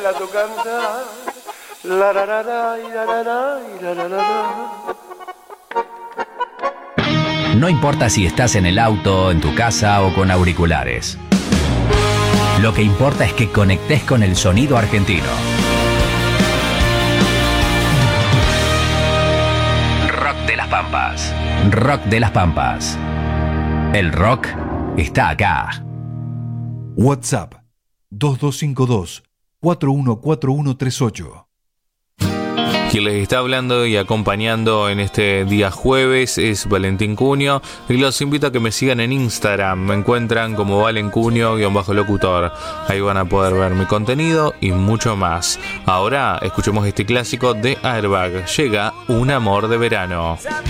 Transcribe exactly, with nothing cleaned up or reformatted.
baila tu cantar. La la la la la la la la la la. No importa si estás en el auto, en tu casa o con auriculares. Lo que importa es que conectes con el sonido argentino. Rock de las Pampas. Rock de las Pampas. El rock está acá. WhatsApp dos dos cinco dos, cuatro uno cuatro uno tres ocho. Quien les está hablando y acompañando en este día jueves es Valentín Cunio y los invito a que me sigan en Instagram. Me encuentran como Valen Cunio-locutor. Ahí van a poder ver mi contenido y mucho más. Ahora escuchemos este clásico de Airbag. Llega Un amor de verano.